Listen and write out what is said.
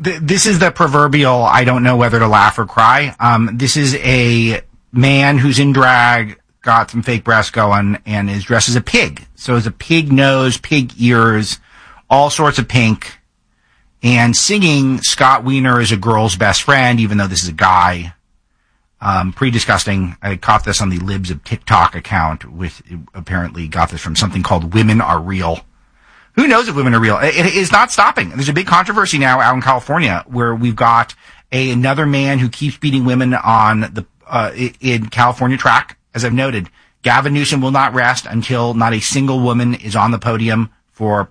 This is the proverbial, I don't know whether to laugh or cry. This is a man who's in drag, got some fake breasts going, and is dressed as a pig. So it's a pig nose, pig ears, all sorts of pink, and singing Scott Wiener is a girl's best friend, even though this is a guy. Pretty disgusting. I caught this on the Libs of TikTok account, apparently got this from something called Women Are Real. Who knows if women are real? It is not stopping. There's a big controversy now out in California where we've got another man who keeps beating women on the in California track. As I've noted, Gavin Newsom will not rest until not a single woman is on the podium for